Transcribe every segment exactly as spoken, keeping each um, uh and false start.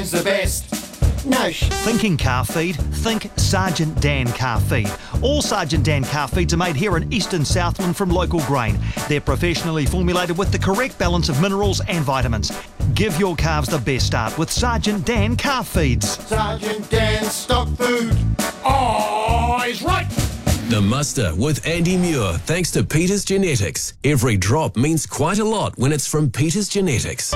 is the best. No sh- Thinking calf feed? Think Sergeant Dan calf feed. All Sergeant Dan calf feeds are made here in Eastern Southland from local grain. They're professionally formulated with the correct balance of minerals and vitamins. Give your calves the best start with Sergeant Dan calf feeds. Sergeant Dan's stock food. Oh, he's right. The Muster with Andy Muir, thanks to Peters Genetics. Every drop means quite a lot when it's from Peters Genetics.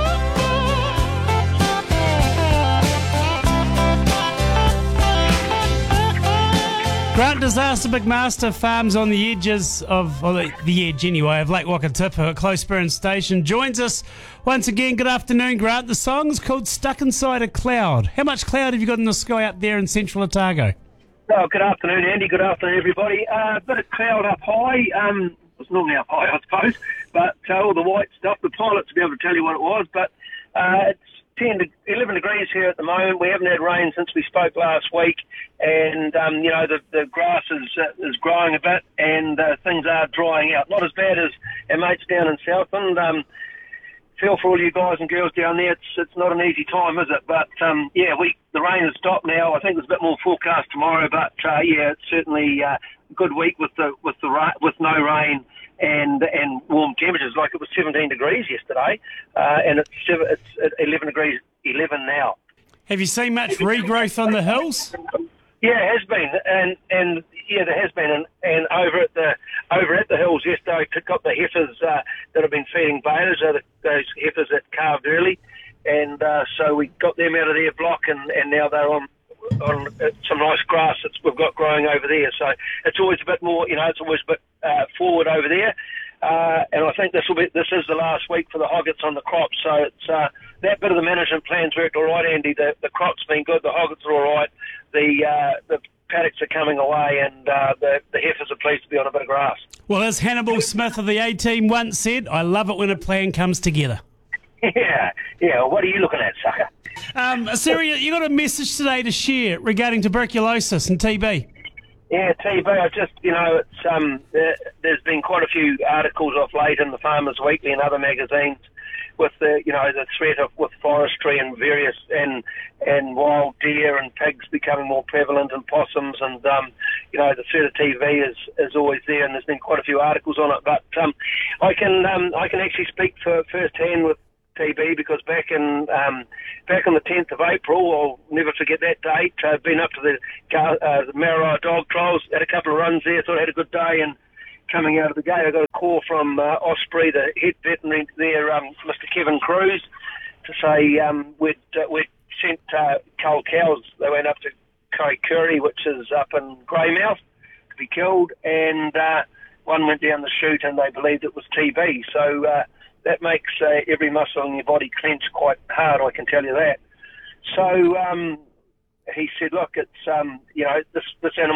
Grant Disaster McMaster farms on the edges of, well, the, the edge anyway, of Lake Wakatipu at Close Burn Station. Joins us once again. Good afternoon, Grant. The song's called Stuck Inside a Cloud. How much cloud have you got in the sky up there in central Otago? Oh, good afternoon, Andy. Good afternoon, everybody. A uh, bit of cloud up high. Um, it's normally up high, I suppose, but uh, all the white stuff, the pilots will be able to tell you what it was, but uh, it's ten to eleven degrees here at the moment. We haven't had rain since we spoke last week, and um, you know the the grass is uh, is growing a bit, and uh, things are drying out. Not as bad as our mates down in Southland. Um, feel for all you guys and girls down there. It's it's not an easy time, is it? But um, yeah, we the rain has stopped now. I think there's a bit more forecast tomorrow, but uh, yeah, it's certainly uh, a good week with the with the ra- with no rain. And and warm temperatures, like it was seventeen degrees yesterday, uh, and it's it's eleven degrees eleven now. Have you seen much regrowth on the hills? Yeah, it has been, and and yeah, there has been, and, and over at the over at the hills yesterday, I got the heifers uh, that have been feeding bailers, uh, the, those heifers that calved early, and uh, so we got them out of their block, and, and now they're on. on uh, some nice grass that we've got growing over there. So it's always a bit more, you know, it's always a bit uh, forward over there. Uh, and I think this will be, this is the last week for the hoggets on the crops. So it's uh, that bit of the management plan's worked all right, Andy. The, the crop's been good, the hoggets are all right, the uh, the paddocks are coming away, and uh, the, the heifers are pleased to be on a bit of grass. Well, as Hannibal Smith of the A-Team once said, I love it when a plan comes together. Yeah, yeah. Well, what are you looking at, sucker? Um, Siri, you got a message today to share regarding tuberculosis and T B. Yeah, T B. I just, you know, it's um, there, there's been quite a few articles off late in the Farmers Weekly and other magazines with the, you know, the threat of with forestry and various and and wild deer and pigs becoming more prevalent, and possums, and um, you know, the threat of T B is is always there, and there's been quite a few articles on it. But um, I can um, I can actually speak for firsthand with T B, because back in um, back on the tenth of April, I'll never forget that date. I've been up to the, uh, the Marai Dog Trials, had a couple of runs there, thought I had a good day, and coming out of the gate, I got a call from uh, Osprey, the head veterinary there, um, Mister Kevin Cruz, to say um, we'd, uh, we'd sent uh, cull cows. They went up to Kaikouri, which is up in Greymouth, to be killed, and uh, one went down the chute, and they believed it was T B. So uh, that makes uh, every muscle in your body clench quite hard, I can tell you that. So um, he said, look, it's, um, you know, this, this animal